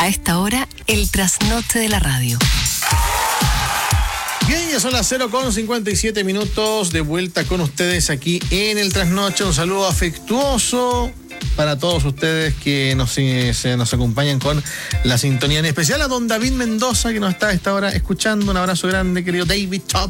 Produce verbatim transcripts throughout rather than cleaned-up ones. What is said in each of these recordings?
A esta hora, el trasnoche de la radio. Bien, ya son las cero con cincuenta y siete minutos, de vuelta con ustedes aquí en el trasnoche. Un saludo afectuoso para todos ustedes que nos, se, nos acompañan con la sintonía, en especial a don David Mendoza, que nos está a esta hora escuchando. Un abrazo grande, querido David Top,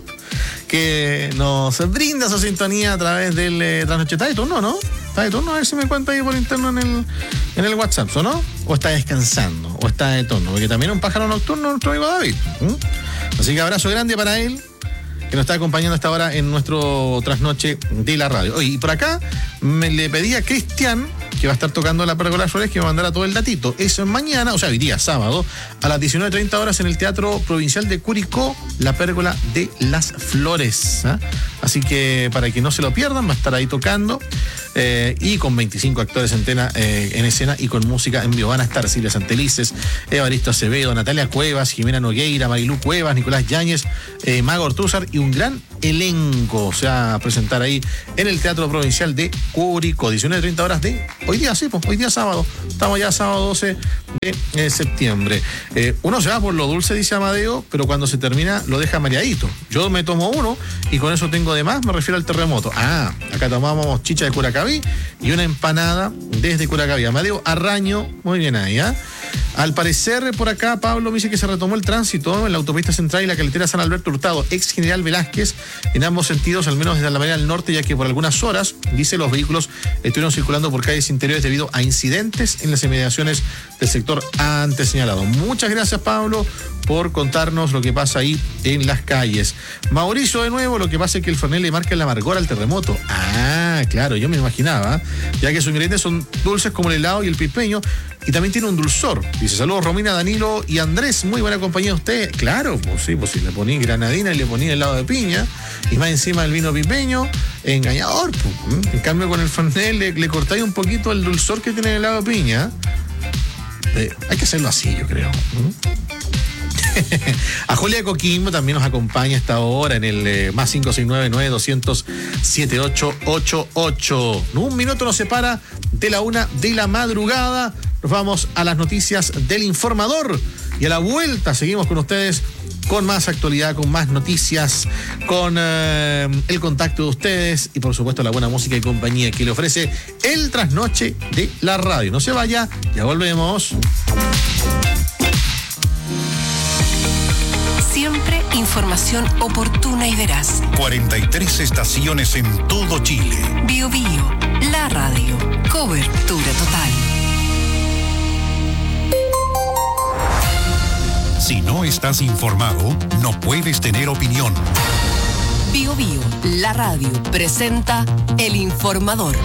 que nos brinda su sintonía a través del eh, trasnoche. ¿Está de turno, no? ¿Está de turno? A ver si me cuenta ahí por interno en el, en el WhatsApp, ¿o no? ¿O está descansando? ¿O está de turno? Porque también es un pájaro nocturno nuestro amigo David. ¿Mm? Así que abrazo grande para él, que nos está acompañando hasta ahora en nuestro trasnoche de la radio. Oye, y por acá me le pedí a Cristian, que va a estar tocando la Pérgola Flores, que me mandara todo el datito. Es mañana, o sea, hoy día, sábado, a las diecinueve treinta horas en el Teatro Provincial de Curicó, la Pérgola de las Flores. ¿eh? Así que para que no se lo pierdan, va a estar ahí tocando. Eh, y con veinticinco actores en, tena, eh, en escena y con música en vivo. Van a estar Silvia Santelices, Evaristo Acevedo, Natalia Cuevas, Jimena Nogueira, Marilú Cuevas, Nicolás Yáñez, eh, Mago Ortúzar y un gran elenco. O sea, a presentar ahí en el Teatro Provincial de Curicó, diecinueve treinta horas de hoy día, sí, pues hoy día sábado. Estamos ya sábado doce de eh, septiembre. Eh, uno se va por lo dulce, dice Amadeo, pero cuando se termina lo deja mareadito. Yo me tomo uno y con eso tengo de más, me refiero al terremoto. Ah, acá tomamos chicha de Curacaví y una empanada desde Curacaví. Amadeo Arraño, muy bien ahí, ¿eh? Al parecer, por acá, Pablo me dice que se retomó el tránsito en la autopista central y la carretera San Alberto Hurtado, ex General Velázquez, en ambos sentidos, al menos desde la Alameda del Norte, ya que por algunas horas, dice, los vehículos estuvieron circulando por calles interiores debido a incidentes en las inmediaciones del sector antes señalado. Muchas gracias, Pablo, por contarnos lo que pasa ahí en las calles. Mauricio, de nuevo, lo que pasa es que el Fernet le marca el amargor al terremoto. Ah, claro, yo me imaginaba, ya que sus ingredientes son dulces como el helado y el pipeño, y también tiene un dulzor. Dice, saludos Romina, Danilo y Andrés, muy buena compañía de usted. Claro, pues sí, pues si le poní granadina y le poní helado de piña, y más encima el vino pipeño, engañador, pues. En cambio con el Fernet le, le cortáis un poquito el dulzor que tiene el helado de piña. Eh, hay que hacerlo así, yo creo. A Julia de Coquimbo también nos acompaña esta hora en el eh, más cinco seis nueve nueve doscientos setenta y ocho ochenta y ocho. Un minuto nos separa de la una de la madrugada. Nos vamos a las noticias del informador y a la vuelta seguimos con ustedes con más actualidad, con más noticias, con eh, el contacto de ustedes y por supuesto la buena música y compañía que le ofrece el trasnoche de la radio. No se vaya, ya volvemos. Siempre información oportuna y veraz. cuarenta y tres estaciones en todo Chile. Bio Bio, la radio. Cobertura total. Si no estás informado, no puedes tener opinión. Bio Bio, la radio, presenta El Informador.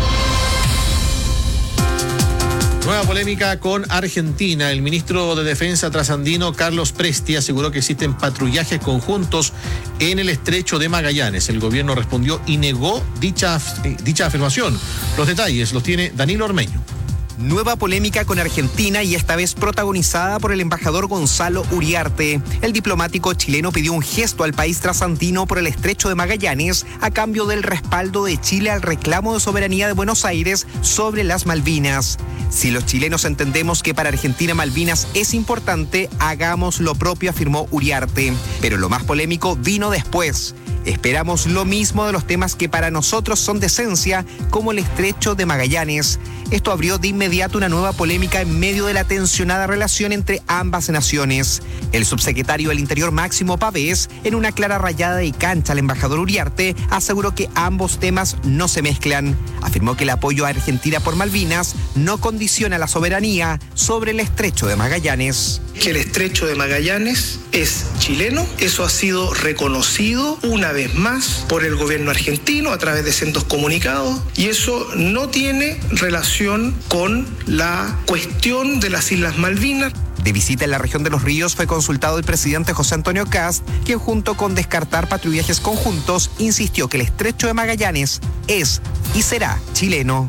Nueva polémica con Argentina. El ministro de Defensa trasandino, Carlos Presti, aseguró que existen patrullajes conjuntos en el estrecho de Magallanes. El gobierno respondió y negó dicha, eh, dicha afirmación. Los detalles los tiene Danilo Ormeño. Nueva polémica con Argentina y esta vez protagonizada por el embajador Gonzalo Uriarte. El diplomático chileno pidió un gesto al país trasandino por el estrecho de Magallanes a cambio del respaldo de Chile al reclamo de soberanía de Buenos Aires sobre las Malvinas. Si los chilenos entendemos que para Argentina Malvinas es importante, hagamos lo propio, afirmó Uriarte. Pero lo más polémico vino después. Esperamos lo mismo de los temas que para nosotros son de esencia, como el estrecho de Magallanes. Esto abrió de inmediato una nueva polémica en medio de la tensionada relación entre ambas naciones. El subsecretario del Interior Máximo Pavés, en una clara rayada de cancha al embajador Uriarte, aseguró que ambos temas no se mezclan. Afirmó que el apoyo a Argentina por Malvinas no condiciona la soberanía sobre el estrecho de Magallanes. Que el estrecho de Magallanes es chileno, eso ha sido reconocido una vez más por el gobierno argentino a través de sendos comunicados, y eso no tiene relación con la cuestión de las Islas Malvinas. De visita en la región de Los Ríos fue consultado el presidente José Antonio Kast, quien junto con descartar patrullajes conjuntos insistió que el estrecho de Magallanes es y será chileno.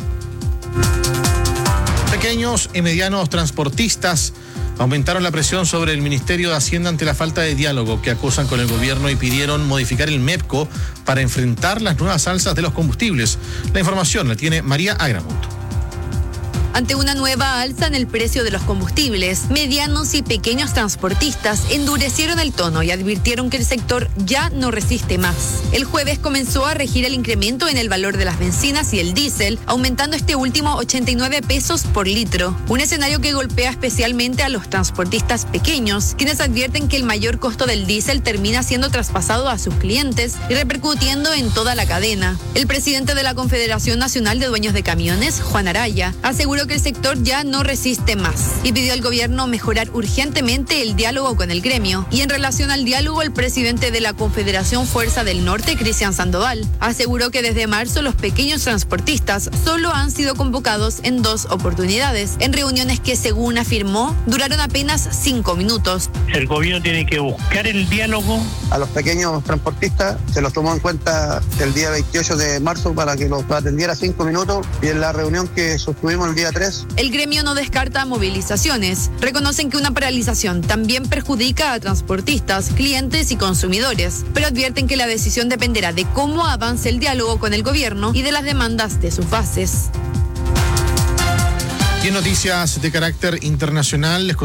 Pequeños y medianos transportistas aumentaron la presión sobre el Ministerio de Hacienda ante la falta de diálogo que acusan con el gobierno y pidieron modificar el MEPCO para enfrentar las nuevas alzas de los combustibles. La información la tiene María Agramonto. Ante una nueva alza en el precio de los combustibles, medianos y pequeños transportistas endurecieron el tono y advirtieron que el sector ya no resiste más. El jueves comenzó a regir el incremento en el valor de las bencinas y el diésel, aumentando este último ochenta y nueve pesos por litro. Un escenario que golpea especialmente a los transportistas pequeños, quienes advierten que el mayor costo del diésel termina siendo traspasado a sus clientes y repercutiendo en toda la cadena. El presidente de la Confederación Nacional de Dueños de Camiones, Juan Araya, aseguró que el sector ya no resiste más y pidió al gobierno mejorar urgentemente el diálogo con el gremio. Y en relación al diálogo, el presidente de la Confederación Fuerza del Norte, Cristian Sandoval, aseguró que desde marzo los pequeños transportistas solo han sido convocados en dos oportunidades, en reuniones que, según afirmó, duraron apenas cinco minutos. El gobierno tiene que buscar el diálogo. A los pequeños transportistas se los tomó en cuenta el día veintiocho de marzo para que los atendiera cinco minutos, y en la reunión que sostuvimos el día tres. El gremio no descarta movilizaciones. Reconocen que una paralización también perjudica a transportistas, clientes y consumidores, pero advierten que la decisión dependerá de cómo avance el diálogo con el gobierno y de las demandas de sus bases. Y en noticias de carácter internacional, les